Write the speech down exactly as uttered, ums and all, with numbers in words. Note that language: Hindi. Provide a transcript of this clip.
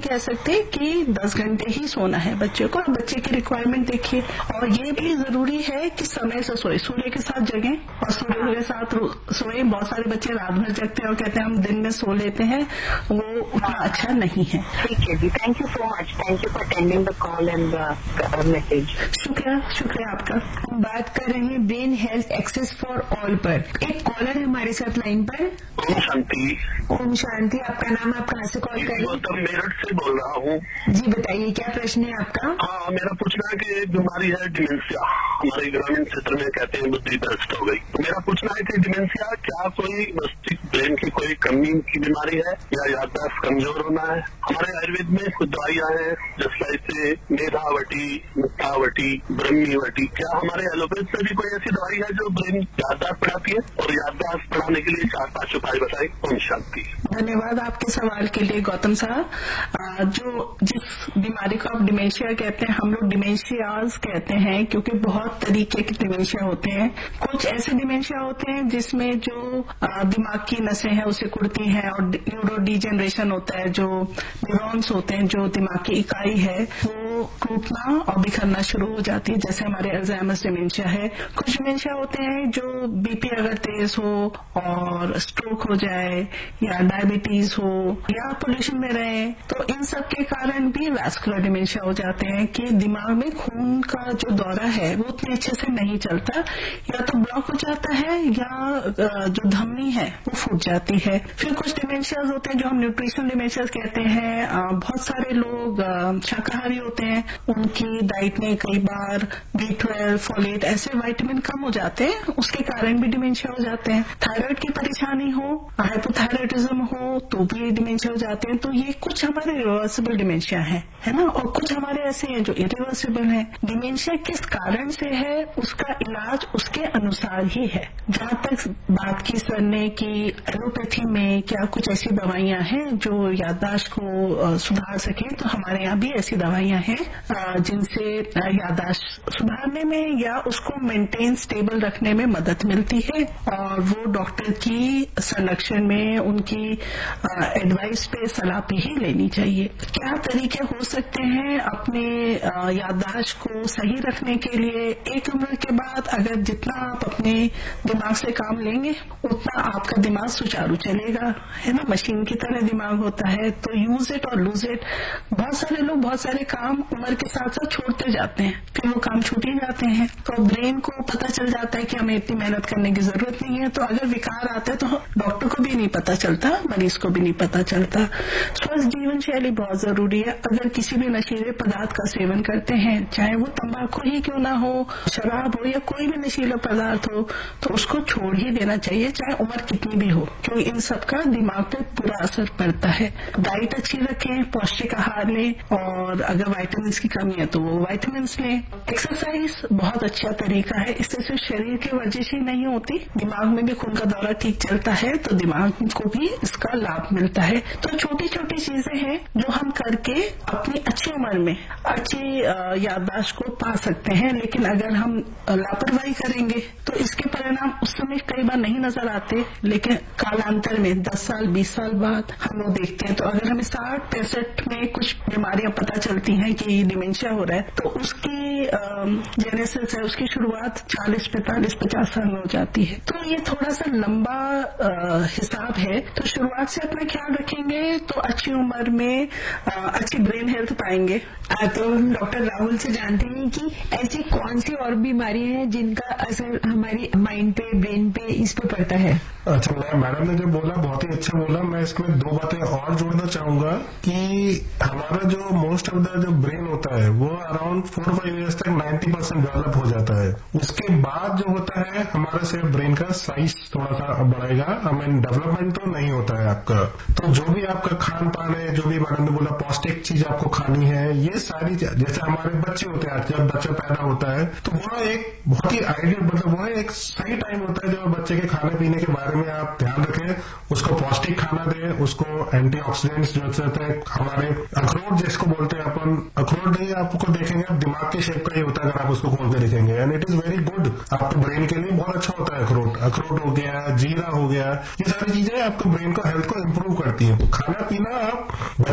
कह सकते कि दस घंटे ही सोना है बच्चे को। बच्चे की रिक्वायरमेंट देखिए, और ये भी जरूरी है कि समय से सोए, सूर्य के साथ जगें और सूर्य के साथ सोए। बहुत सारे बच्चे रात भर जगते हैं और कहते हैं हम दिन में सो लेते हैं, वो उतना अच्छा नहीं है। ठीक है जी, thank you so much, thank you for attending the call and the message. शुक्रिया, शुक्रिया आपका। हम बात कर रहे हैं brain health access for all पर। एक कॉलर है हमारे साथ लाइन पर। ओम शांति। ओम शांति, आपका नाम, आप कहाँ से कॉल कर रहे हैं? गौतम मेरठ से बोल रहा हूँ जी, बताइए क्या प्रश्न है आपका? हाँ, मेरा पूछना है कि एक बीमारी है डिमेंशिया, हमारे ग्रामीण क्षेत्र में कहते हैं बुद्धि भ्रष्ट हो गई। तो मेरा पूछना है कि डिमेंशिया क्या कोई मस्तिष्क ब्रेन की कोई कमी की बीमारी है या याददाश्त कमजोर होना है? हमारे आयुर्वेद में कुछ दवाइयाँ हैं जैसे मेधावटी, मुक्तावटी, ब्रह्मीवटी। क्या हमारे एलोपैथ में भी कोई ऐसी दवाई है जो ब्रेन याददाश्त बढ़ाती है? और याददाश्त बढ़ाने के लिए चार पांच उपाय बताएं। ओम शांति। धन्यवाद आपके सवाल के लिए गौतम साहब। जो जिस बीमारी को आप डिमेंशिया कहते हैं, हम लोग डिमेंशियाज कहते हैं क्योंकि बहुत तरीके के डिमेंशिया होते हैं। कुछ ऐसे डिमेंशिया होते हैं जिसमें जो दिमाग की नसें हैं उसे कुड़ती हैं और न्यूरो डिजेनरेशन होता है, जो न्यूरॉन्स होते हैं, जो दिमाग की इकाई है वो टूटना और बिखरना शुरू हो जाती है, जैसे हमारे अल्जाइमर्स डिमेंशिया है। कुछ डिमेंशिया होते हैं जो बीपी अगर तेज हो और स्ट्रोक हो जाए या डायबिटीज हो या पोल्यूशन में रहे, तो इन सब के कारण भी वैस्कुलर डिमेंशिया हो जाते हैं कि दिमाग में खून का जो दौरा है वो उतने अच्छे से नहीं चलता, या तो ब्लॉक हो जाता है या जो धमनी है वो फूट जाती है। फिर कुछ डिमेंशियाज होते हैं जो हम न्यूट्रिशनल डिमेंशियाज कहते हैं। बहुत सारे लोग शाकाहारी होते हैं, उनकी डाइट में कई बार बी ट्वेल्व, फोलेट ऐसे विटामिन कम हो जाते हैं, उसके कारण भी डिमेंशिया हो जाते हैं। थायराइड की परेशानी हो, हाइपोथायराइडिज्म हो तो भी डिमेंशिया हो जाते हैं। तो ये कुछ हमारे रिवर्सिबल डिमेंशिया है है ना, और कुछ हमारे ऐसे हैं जो इरिवर्सिबल है। डिमेंशिया किस कारण से है उसका इलाज उसके अनुसार ही है। जहां तक बात की सरने की एलोपैथी में क्या कुछ ऐसी दवाइयां हैं जो याददाश्त को सुधार सके, तो हमारे यहाँ भी ऐसी दवाइयां हैं जिनसे याददाश्त सुधारने में या उसको मेंटेन स्टेबल रखने में मदद मिलती है, और वो डॉक्टर की संरक्षण में उनकी एडवाइस पे सलाह पे ही लेनी चाहिए। क्या तरीके हो सकते हैं अपने याददाश्त को सही रखने के लिए? एक उम्र के बाद अगर जितना आप अपने दिमाग से काम लेंगे उतना आपका दिमाग सुचारू चलेगा, है ना, मशीन की तरह दिमाग होता है। तो यूज इट और लूज इट। बहुत सारे लोग बहुत सारे काम उम्र के साथ साथ छोड़ते जाते हैं, फिर वो काम छूट ही जाते हैं। तो ब्रेन को पता चल जाता है कि हमें इतनी मेहनत करने की जरूरत नहीं है, तो अगर विकार आता है तो डॉक्टर को भी नहीं पता चलता, मरीज को भी नहीं पता चलता। स्वस्थ जीवन शैली बहुत जरूरी है। अगर किसी भी नशीले पदार्थ का सेवन करते हैं, चाहे वो तंबाकू ही क्यों ना हो, शराब हो या कोई भी नशीला पदार्थ हो, तो उसको छोड़ ही देना चाहिए, चाहे उम्र कितनी भी हो, क्योंकि इन सब का दिमाग पर पूरा असर पड़ता है। डाइट अच्छी रखें, पौष्टिक आहार लें, और अगर विटामिन की कमी है तो वो विटामिन लें। एक्सरसाइज बहुत अच्छा तरीका है, इससे सिर्फ शरीर की वर्जिश ही नहीं होती, दिमाग में भी खून का दौरा ठीक चलता है, तो दिमाग को भी इसका लाभ मिलता है। तो छोटी छोटी चीजें हैं जो हम करके अपनी अच्छी उम्र में अच्छी याददाश्त को पा सकते हैं, लेकिन अगर हम लापरवाही करेंगे तो इसके परिणाम उस समय कई बार नहीं नजर आते, लेकिन कालांतर में दस साल बीस साल बाद हम लोग देखते हैं। तो अगर हमें साठ पैंसठ में कुछ बीमारियां पता चलती हैं कि डिमेंशिया हो रहा है, तो उसकी जेनेसिस है, उसकी शुरुआत चालीस पैंतालीस पचास साल में हो जाती है। तो ये थोड़ा सा लंबा आ, हिसाब है। तो शुरुआत से अपना ख्याल रखेंगे तो अच्छी उम्र में आ, अच्छी ब्रेन हेल्थ पाएंगे। तो हम डॉक्टर राहुल से जानते हैं कि ऐसी कौन सी और बीमारियां हैं जिनका असर हमारी माइंड पे, ब्रेन पे, इस पे पड़ता है। अच्छा, मैं मैडम ने जो बोला बहुत ही अच्छा बोला। मैं इसमें दो बातें और जोड़ना चाहूंगा कि हमारा जो मोस्ट ऑफ द जो ब्रेन होता है वो अराउंड फोर फाइव इयर्स तक नाइन्टी परसेंट डेवलप हो जाता है। उसके बाद जो होता है हमारा सिर्फ ब्रेन का साइज थोड़ा सा बढ़ेगा, आई मीन डेवलपमेंट तो नहीं होता है आपका। तो जो भी आपका खान पान है, जो भी मैडम ने बोला पौष्टिक चीज आपको खानी है, ये सारी, जैसे हमारे बच्चे होते हैं, जब बच्चा पैदा होता है तो वो एक बहुत ही आइडियल, मतलब वो एक सही टाइम होता है जब बच्चे के खाने पीने के बारे में आप ध्यान रखें, उसको पौष्टिक खाना दें, उसको एंटीऑक्सीडेंट्स जो होते हैं, हमारे अखरोट जिसको बोलते हैं अपन, अखरोट नहीं आपको देखेंगे आप दिमाग के शेप का ही होता है अगर आप उसको खोल के देखेंगे, and it is very good, आपके ब्रेन के लिए बहुत अच्छा होता है अखरोट। अखरोट हो गया, जीरा हो गया, ये सारी चीजें आपके ब्रेन को, हेल्थ को इम्प्रूव करती है। खाना पीना आप